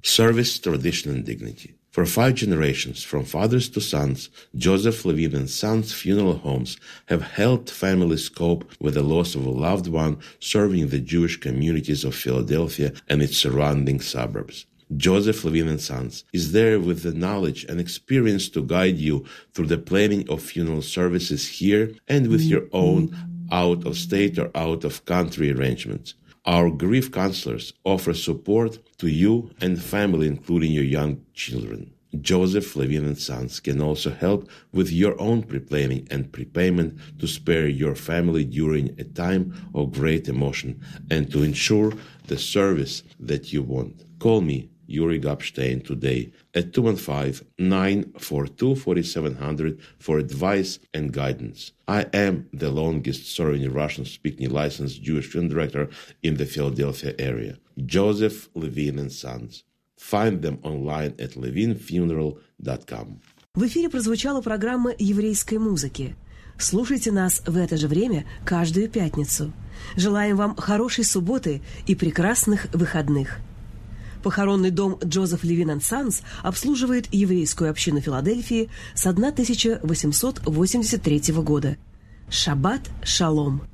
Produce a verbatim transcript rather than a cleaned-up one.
Service, tradition, and dignity. For five generations, from fathers to sons, Joseph Levine and Sons Funeral Homes have helped families cope with the loss of a loved one, serving the Jewish communities of Philadelphia and its surrounding suburbs. Joseph Levine and Sons is there with the knowledge and experience to guide you through the planning of funeral services here and with your own out-of-state or out-of-country arrangements. Our grief counselors offer support to you and family, including your young children. Joseph Levine and Sons can also help with your own pre-planning and prepayment to spare your family during a time of great emotion and to ensure the service that you want. Call me, Yuri Gopstein, today at two one five, nine four two, four seven zero zero for advice and guidance. I am the longest-serving Russian-speaking licensed Jewish funeral director in the Philadelphia area. Joseph Levine and Sons. Find them online at levine funeral dot com. В эфире прозвучала программа еврейской музыки. Слушайте нас в это же время каждую пятницу. Желаем вам хорошей субботы и прекрасных выходных. Похоронный дом Джозеф Левин энд Санс обслуживает еврейскую общину Филадельфии с тысяча восемьсот восемьдесят третьего года. Шаббат шалом!